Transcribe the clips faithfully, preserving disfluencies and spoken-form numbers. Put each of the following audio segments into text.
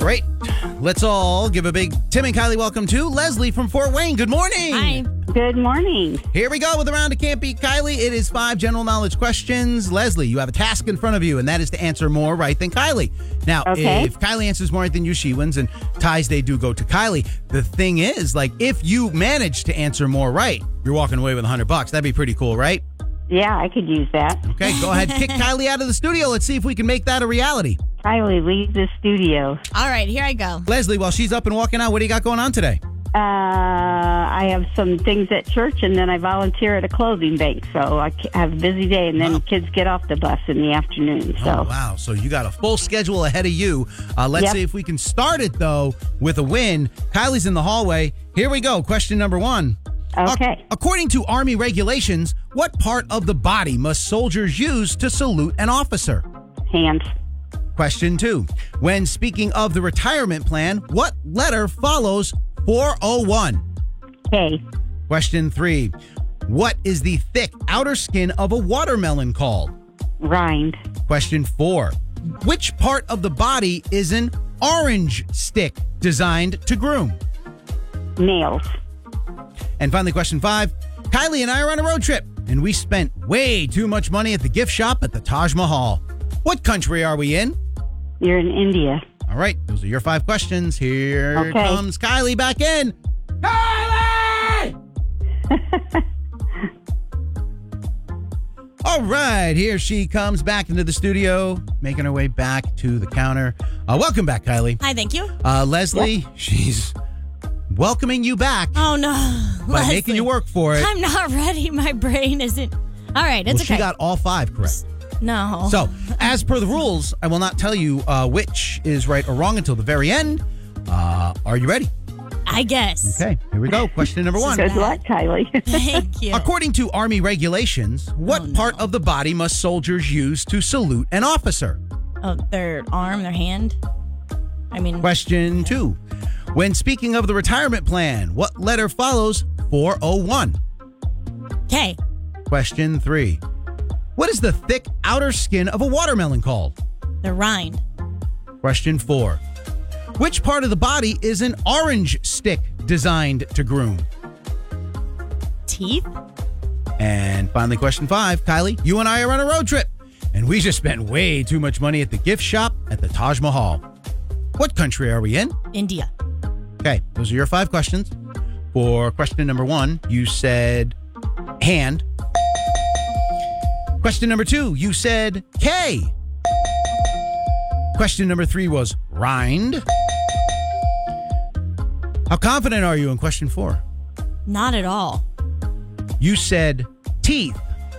right. Let's all give a big Tim and Kylie welcome to Leslie from Fort Wayne. Good morning. Hi. Good morning. Here we go with a round of Can't Beat Kylie. It is five general knowledge questions. Leslie, you have a task in front of you, and that is to answer more right than Kylie. Now, Okay. if Kylie answers more right than you, she wins, and ties, they do go to Kylie. The thing is, like, if you manage to answer more right, you're walking away with one hundred bucks. That'd be pretty cool, right? Yeah, I could use that. Okay, go ahead. Kick Kylie out of the studio. Let's see if we can make that a reality. Kylie, leave the studio. All right, here I go. Leslie, while she's up and walking out, what do you got going on today? Uh, I have some things at church, and then I volunteer at a clothing bank. So I c- have a busy day, and then Wow. kids get off the bus in the afternoon. So Oh, wow. So you got a full schedule ahead of you. Uh, let's Yep. see if we can start it, though, with a win. Kylie's in the hallway. Here we go. Question number one. Okay. Ac- according to Army regulations, what part of the body must soldiers use to salute an officer? hands. Question two. When speaking of the retirement plan, what letter follows four oh one? K. Question three. What is the thick outer skin of a watermelon called? Rind. Question four. Which part of the body is an orange stick designed to groom? Nails. And finally, question five. Kylie and I are on a road trip, and we spent way too much money at the gift shop at the Taj Mahal. What country are we in? You're in India. All right, those are your five questions. Here Okay. comes Kylie back in. Kylie! All right, here she comes back into the studio, making her way back to the counter. Uh, welcome back, Kylie. Hi, thank you. Uh, Leslie, she's welcoming you back Oh, no. by Leslie, making you work for it. I'm not ready. My brain isn't. All right, it's well, okay. she got all five correct. No. So, as per the rules, I will not tell you uh, which is right or wrong until the very end. Uh, are you ready? I guess. Okay, here we go. Question number one. Good luck, Kylie. Thank you. According to Army regulations, what Oh, no. part of the body must soldiers use to salute an officer? Oh, their arm, their hand. I mean, Question two. When speaking of the retirement plan, what letter follows four oh one? K. Question three. What is the thick outer skin of a watermelon called? The rind. Question four. Which part of the body is an orange stick designed to groom? Teeth. And finally, question five. Kylie, you and I are on a road trip, and we just spent way too much money at the gift shop at the Taj Mahal. What country are we in? India. Okay, those are your five questions. For question number one, you said hand. Question number two, you said K. Question number three was rind. How confident are you in question four? Not at all. You said teeth.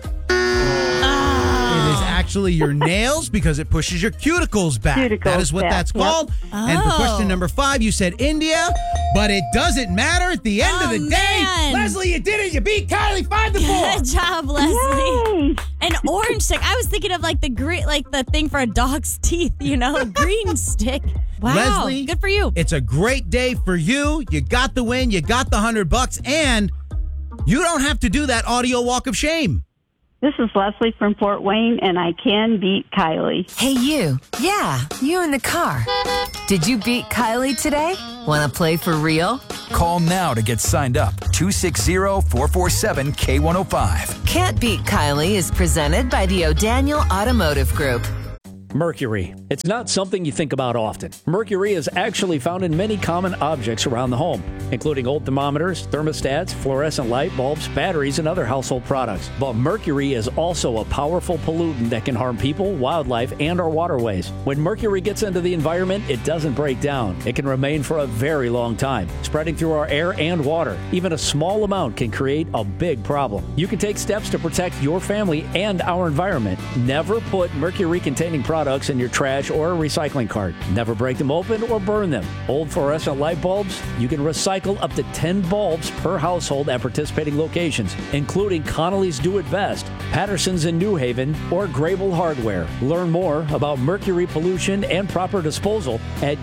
It is actually your nails because it pushes your cuticles back. Cuticles that is what back, that's yep. called. And for Oh. question number five, you said India, but it doesn't matter at the end Oh, of the day. man. Leslie, you did it. You beat Kylie five to four. Good job, Leslie. Yay! An orange stick. I was thinking of like the green, like the thing for a dog's teeth, you know, a green stick. Wow. Leslie, Good for you. It's a great day for you. You got the win. You got the hundred bucks, and you don't have to do that audio walk of shame. This is Leslie from Fort Wayne, and I can beat Kylie. Hey, you. Yeah, you in the car. Did you beat Kylie today? Want to play for real? Call now to get signed up. two six zero, four four seven, K one oh five. Can't Beat Kylie is presented by the O'Daniel Automotive Group. Mercury. It's not something you think about often. Mercury is actually found in many common objects around the home, including old thermometers, thermostats, fluorescent light bulbs, batteries, and other household products. But mercury is also a powerful pollutant that can harm people, wildlife, and our waterways. When mercury gets into the environment, it doesn't break down. It can remain for a very long time, spreading through our air and water. Even a small amount can create a big problem. You can take steps to protect your family and our environment. Never put mercury-containing products in your trash or a recycling cart. Never break them open or burn them. Old fluorescent light bulbs, you can recycle up to ten bulbs per household at participating locations, including Connolly's Do It Best, Patterson's in New Haven, or Grable Hardware. Learn more about mercury pollution and proper disposal at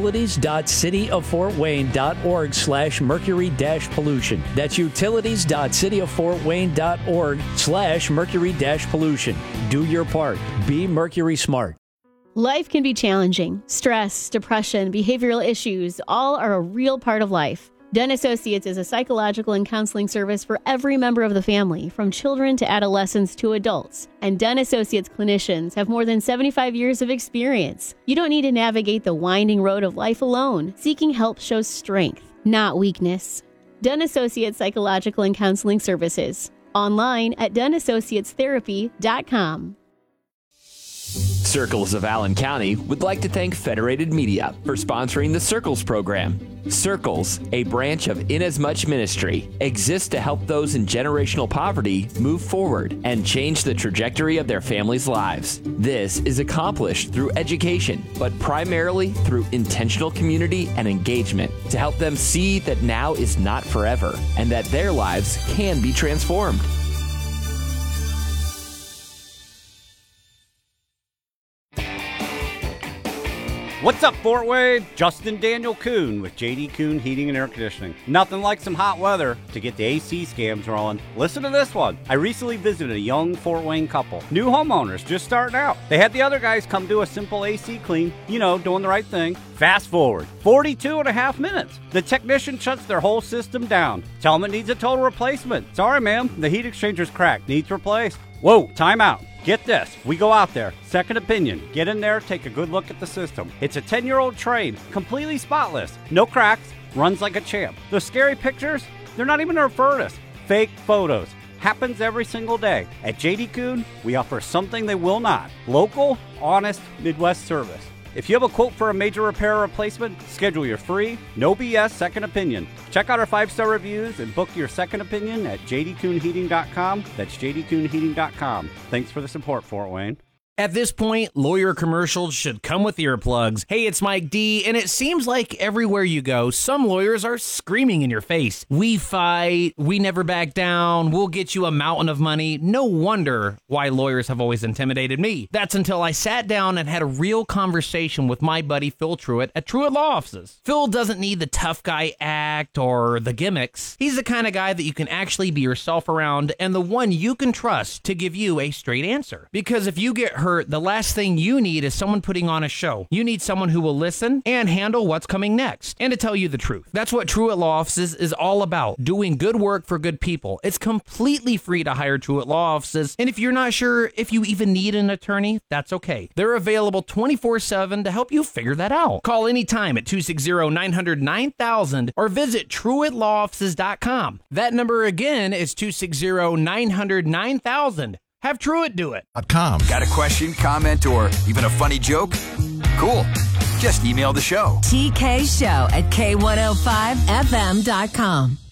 utilities.cityoffortwayne.org slash mercury dash pollution. That's utilities.cityoffortwayne.org slash mercury dash pollution. Do your part. Be Mercury Smart. Life can be challenging. Stress, depression, behavioral issues, all are a real part of life. Den Associates is a psychological and counseling service for every member of the family, from children to adolescents to adults. And Den Associates clinicians have more than seventy-five years of experience. You don't need to navigate the winding road of life alone. Seeking help shows strength, not weakness. Den Associates Psychological and Counseling Services. Online at den associates therapy dot com. Circles of Allen County would like to thank Federated Media for sponsoring the Circles program. Circles, a branch of Inasmuch Ministry, exists to help those in generational poverty move forward and change the trajectory of their families' lives. This is accomplished through education, but primarily through intentional community and engagement to help them see that now is not forever and that their lives can be transformed. What's up, Fort Wayne? Justin Daniel Kuhn with J D Kuhn Heating and Air Conditioning. Nothing like some hot weather to get the A C scams rolling. Listen to this one. I recently visited a young Fort Wayne couple. New homeowners just starting out. They had the other guys come do a simple A C clean, you know, doing the right thing. Fast forward, forty-two and a half minutes. The technician shuts their whole system down. Tell them it needs a total replacement. Sorry, ma'am, the heat exchanger's cracked. Needs replaced. Whoa, time out. Get this, we go out there, second opinion, get in there, take a good look at the system. It's a ten-year-old trade, completely spotless, no cracks, runs like a champ. The scary pictures, they're not even our furnace. Fake photos. Happens every single day. At J D Kuhn, we offer something they will not. Local, honest, Midwest service. If you have a quote for a major repair or replacement, schedule your free, no B S second opinion. Check out our five-star reviews and book your second opinion at j d kuhn heating dot com. That's j d kuhn heating dot com. Thanks for the support, Fort Wayne. At this point, lawyer commercials should come with earplugs. Hey, it's Mike D, and it seems like everywhere you go, some lawyers are screaming in your face. We fight, we never back down, we'll get you a mountain of money. No wonder why lawyers have always intimidated me. That's until I sat down and had a real conversation with my buddy Phil Truitt at Truitt Law Offices. Phil doesn't need the tough guy act or the gimmicks. He's the kind of guy that you can actually be yourself around and the one you can trust to give you a straight answer. Because if you get hurt, the last thing you need is someone putting on a show. You need someone who will listen and handle what's coming next, and to tell you the truth. That's what Truitt Law Offices is all about, doing good work for good people. It's completely free to hire Truitt Law Offices, and if you're not sure if you even need an attorney, that's okay. They're available twenty-four seven to help you figure that out. Call anytime at two six zero, nine hundred, nine thousand or visit truitt law offices dot com. That number again is two six zero, nine hundred, nine thousand. Have Truitt do it. .com. Got a question, comment, or even a funny joke? Cool. Just email the show. T K Show at K one oh five F M dot com.